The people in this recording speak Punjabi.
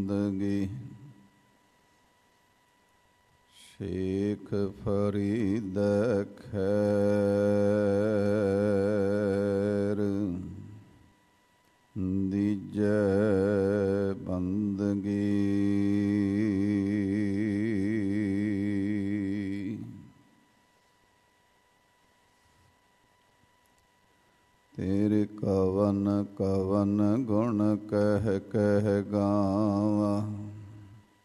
ਜ਼ਿੰਦਗੀ ਸ਼ੇਖ ਫਰੀਦ ਖੈਰ ਦੀਜੈ ਬੰਦਗੀ ਤੇਰੇ ਕਵਨ ਕਵਨ ਗੁਣ ਕਹਿ ਕਹਿ ਗਾਵਾਂ